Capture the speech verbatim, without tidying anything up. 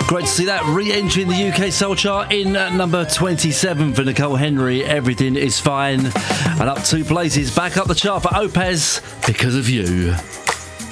Great to see that re-entry in the U K Soul Chart in at number twenty-seven for Nicole Henry. Everything is fine. And up two places, back up the chart for Opez, Because of You.